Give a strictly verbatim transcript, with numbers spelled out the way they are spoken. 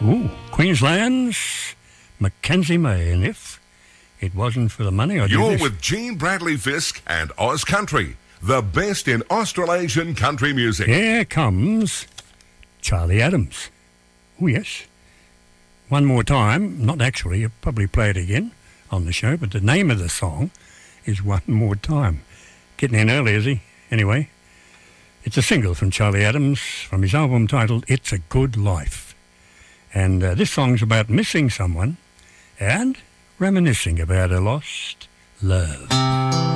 Ooh, Queensland's Mackenzie May, and if it wasn't for the money, I'd do You're this. with Gene Bradley Fisk and Oz Country, the best in Australasian country music. Here comes Charlie Adams. Oh, yes. One more time, not actually, I'll probably play it again on the show, but the name of the song is One More Time. Getting in early, is he? Anyway, it's a single from Charlie Adams from his album titled It's a Good Life. And uh, this song's about missing someone and reminiscing about a lost love.